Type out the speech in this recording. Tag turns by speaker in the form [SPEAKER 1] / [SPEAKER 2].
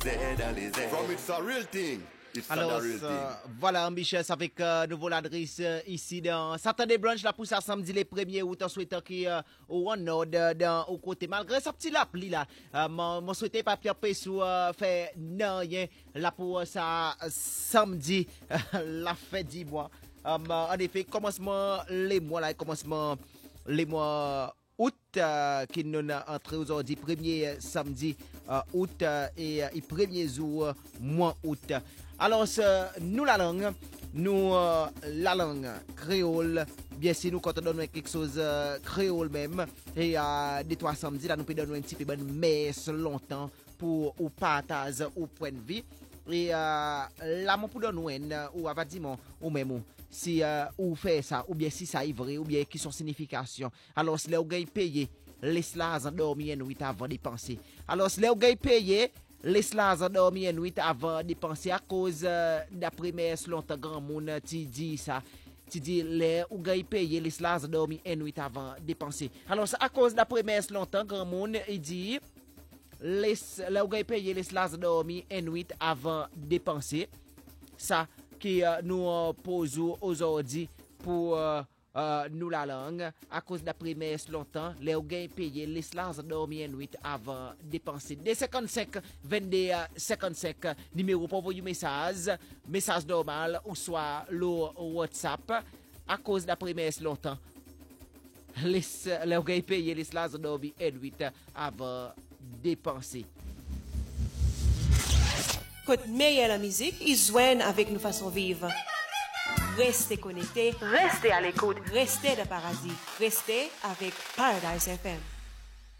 [SPEAKER 1] From it's a real thing.
[SPEAKER 2] Alors, voilà, Ambitious avec nouveau l'adresse ici dans Saturday Brunch, là pour ça samedi le 1er août, en souhaitant qu'il au Nord au côté. Malgré sa petite l'appli là, mon souhaité pas Pierre Pessou fait non rien là pour ça samedi, la fête 10 mois. En effet, commencement les mois là, commencement les mois août qui nous a entré aujourd'hui, premier samedi août et premier jour mois août. Alors, nous la langue créole, bien sûr, nous quand on donne quelque chose créole même, et des 3 samedis, là, nous pouvons donner un petit peu de messe longtemps pour ou partage ou point de vue. Et là, mon pour donner ou à dire ou même si ou fait ça, ou bien si ça est vrai, ou bien qui sont signification. Alors, si vous avez payé, laisse-la endormir une nuit avant de penser. Alors, si vous avez payé, laisse-la endormir une nuit avant de penser à cause d'après mes longtemps grand monde tu dis ça. Tu dis les ou avez payé, laisse-la endormir une nuit avant de penser. Alors, à cause d'après mes longtemps grand monde, il dit là où avez payé, laisse-la endormir une nuit avant de penser. Ça qui nous posons aujourd'hui pour nous la langue à cause d'après mes longtemps les gains payés les slaves dormir une nuit avant dépenser des 55 22 55 numéro pour envoyer message normal ou soit le WhatsApp à cause d'après mes longtemps les gains payés les slaves dormir une nuit avant dépenser.
[SPEAKER 3] Côte meilleure la musique, ils joignent avec nos façons vivre. Restez connectés, restez à l'écoute, restez de paradis, restez avec Paradise FM.